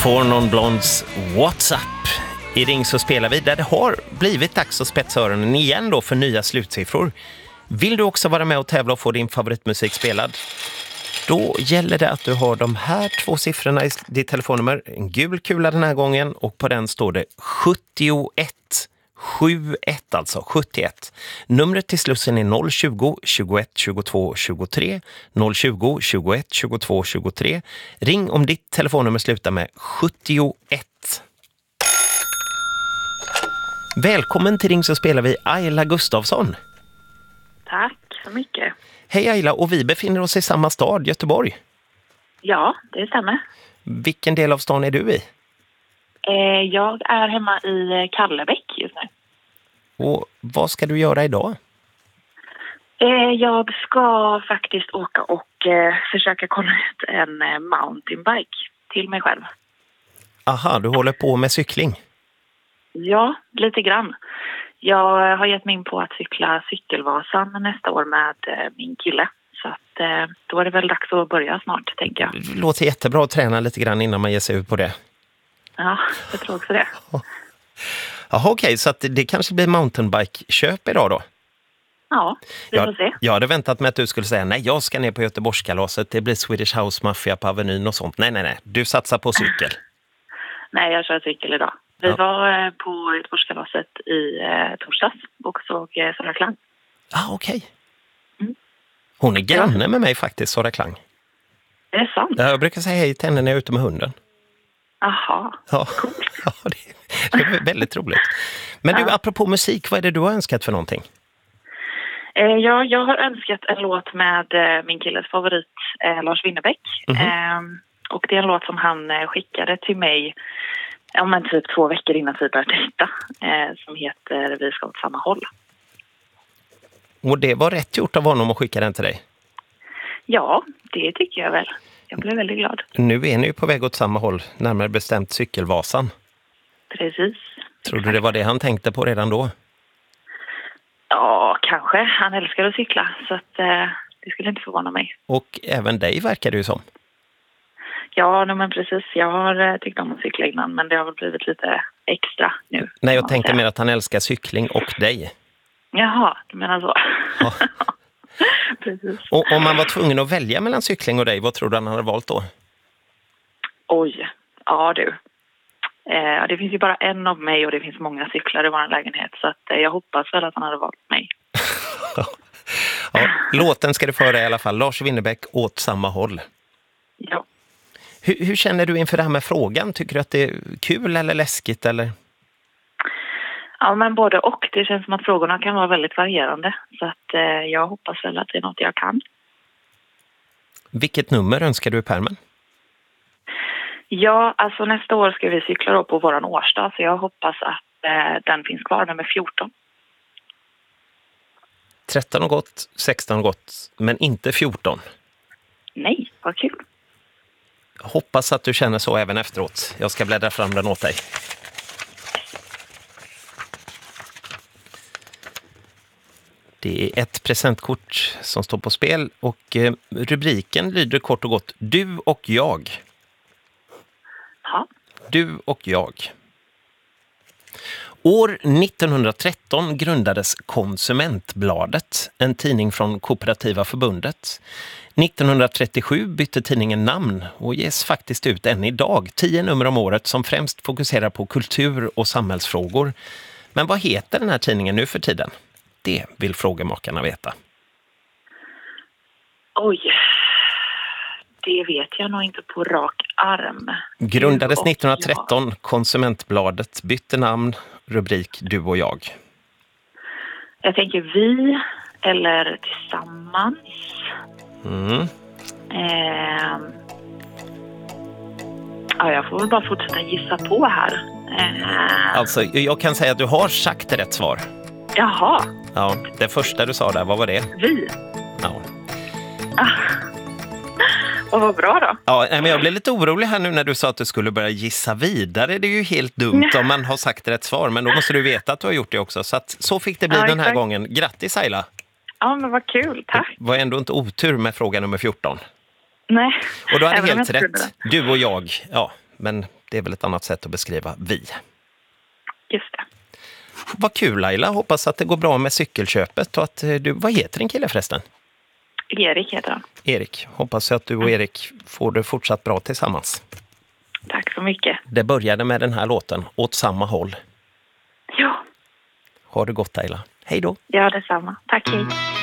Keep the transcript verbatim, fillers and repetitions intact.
Four Non Blondes What's Up? I Ring så spelar vi där det har blivit dags att spetsa öronen igen då för nya slutsiffror. Vill du också vara med och tävla och få din favoritmusik spelad? Då gäller det att du har de här två siffrorna i ditt telefonnummer. En gul kula den här gången och på den står det sjuttioett. sjuttioett alltså, sjuttioett. Numret till Slussen är noll tjugo, tjugoett, tjugotvå, tjugotre. noll tjugo, tjugoett, tjugotvå, tjugotre. Ring om ditt telefonnummer slutar med sjuttioett. Välkommen till Ring så spelar vi Ayla Gustafsson. Tack så mycket. Hej Ayla, och vi befinner oss i samma stad, Göteborg. Ja, det stämmer. Vilken del av stan är du i? Eh, jag är hemma i Kallebäck just nu. Och vad ska du göra idag? Eh, jag ska faktiskt åka och eh, försöka kolla ut en eh, mountainbike till mig själv. Aha, du håller på med cykling. Ja, lite grann. Jag har gett mig in på att cykla Cykelvasan nästa år med eh, min kille. Så att, eh, då är det väl dags att börja snart, tänker jag. Det låter jättebra att träna lite grann innan man ger sig ut på det. Ja, jag tror också det. Jaha, okej, så att det kanske blir mountainbike-köp idag då? Ja, vi får jag, se. jag hade väntat mig att du skulle säga nej, jag ska ner på Göteborgskalaset, det blir Swedish House Mafia på Avenyn och sånt. Nej, nej, nej, du satsar på cykel. Nej, jag kör cykel idag. Vi Ja. var eh, på Göteborgskalaset i eh, torsdags och såg eh, Sara Klang. Ah, okej. Mm. Hon är granne med mig faktiskt, Sara Klang. Är det sant? Jag brukar säga hej till henne när jag är ute med hunden. Aha. Ja, ja det, det är väldigt roligt. Men du, Ja. apropå musik, vad är det du har önskat för någonting? Eh, ja, jag har önskat en låt med eh, min killes favorit eh, Lars Winnerbäck. Mhm. Eh, och det är en låt som han eh, skickade till mig ja, men typ två veckor innan vi började dejta. Eh, som heter Vi ska åt samma håll. Och det var rätt gjort av honom att skicka den till dig. Ja, det tycker jag väl. Jag blev väldigt glad. Nu är ni ju på väg åt samma håll, närmare bestämt Cykelvasan. Precis. Tror du det var det han tänkte på redan då? Ja, kanske. Han älskar att cykla så att, eh, det skulle inte förvåna mig. Och även dig verkar det ju som. Ja, no, men precis. Jag har eh, tyckt om att cykla innan, men det har väl blivit lite extra nu. Nej, kan jag man tänkte säga. mer att han älskar cykling och dig. Jaha, du menar så. Ja. Precis. Och om man var tvungen att välja mellan cykling och dig, vad tror du han hade valt då? Oj, ja du. Eh, det finns ju bara en av mig och det finns många cyklar i vår lägenhet. Så att, eh, jag hoppas väl att han hade valt mig. Ja, låten ska du föra i alla fall. Lars Winnerbäck åt samma håll. Ja. Hur, hur känner du inför det här med frågan? Tycker du att det är kul eller läskigt? Eller? Ja, men både och. Det känns som att frågorna kan vara väldigt varierande. Så att, eh, jag hoppas väl att det är något jag kan. Vilket nummer önskar du i pärmen? Ja, alltså nästa år ska vi cykla då på våran årsdag. Så jag hoppas att eh, den finns kvar, nummer fjorton. tretton har gått, sexton har gått, men inte fjorton. Nej, vad kul. Jag hoppas att du känner så även efteråt. Jag ska bläddra fram den åt dig. Det är ett presentkort som står på spel och eh, rubriken lyder kort och gott Du och jag. Ja. Du och jag. År nittonhundratretton grundades Konsumentbladet, en tidning från Kooperativa förbundet. nittonhundratrettiosju bytte tidningen namn och ges faktiskt ut än idag, tio nummer om året som främst fokuserar på kultur och samhällsfrågor. Men vad heter den här tidningen nu för tiden? Det vill frågemakarna veta. Oj, det vet jag nog inte på rak arm. Grundades Du och nittonhundratretton, Konsumentbladet bytte namn, rubrik Du och jag. Jag, jag tänker vi eller tillsammans. Mm. Eh, ja, jag får väl bara fortsätta gissa på här. Eh, Alltså, jag kan säga att du har sagt rätt svar. jaha, Ja, det första du sa där, vad var det? vi. Ja. Och vad bra då. Ja, men jag blev lite orolig här nu när du sa att du skulle börja gissa vidare. Det är ju helt dumt om man har sagt rätt svar, men då måste du veta att du har gjort det också. Så, att, så fick det bli Ja, den här exakt. gången. Grattis Ayla! Ja, men vad kul, tack. Det var ändå inte otur med fråga nummer fjorton. Nej. Och du hade Även om helt jag trodde rätt. Du och jag, ja, men Det är väl ett annat sätt att beskriva vi. Just det. Vad kul Laila, hoppas att det går bra med cykelköpet och att du, vad heter din kille förresten? Erik heter han. Erik, hoppas att du och Erik får det fortsatt bra tillsammans. Tack så mycket. Det började med den här låten, Åt samma håll. Ja. Ha det gott Laila. Hej då. Ja, detsamma. Tack, hej.